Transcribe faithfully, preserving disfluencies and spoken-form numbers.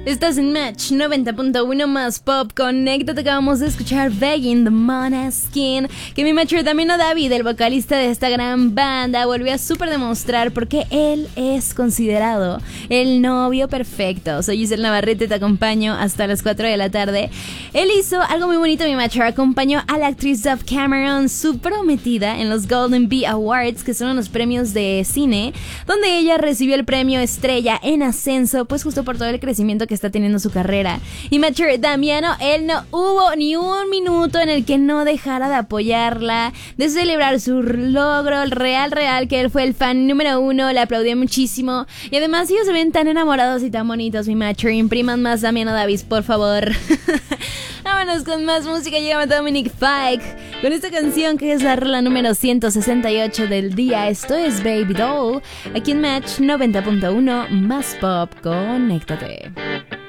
Estás en Match noventa punto uno más Pop. Conéctate, que acabamos de escuchar Begging the Måneskin. Que mi Matcher Damiano David, el vocalista de esta gran banda, volvió a súper demostrar por qué él es considerado el novio perfecto. Soy Giselle Navarrete, te acompaño hasta las cuatro de la tarde. Él hizo algo muy bonito, mi Matcher. Acompañó a la actriz Dove Cameron, su prometida, en los Golden Bee Awards, que son unos premios de cine, donde ella recibió el premio Estrella en Ascenso, pues justo por todo el crecimiento que está teniendo su carrera. Y Matcher Damiano, él no hubo ni un minuto en el que no dejara de apoyarla, de celebrar su logro, el real, real, que él fue el fan número uno, le aplaudió muchísimo. Y además ellos se ven tan enamorados y tan bonitos, mi Matcher. Impriman más Damiano Davis, por favor. Vámonos con más música. Llega Dominic Fike con esta canción que es la rola número ciento sesenta y ocho del día. Esto es Baby Doll, aquí en Match noventa punto uno más Pop. Conéctate.